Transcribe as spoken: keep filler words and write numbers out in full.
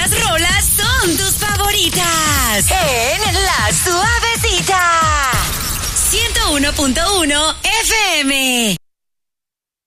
estas rolas son tus favoritas. En La Suavecita. ciento uno punto uno F M.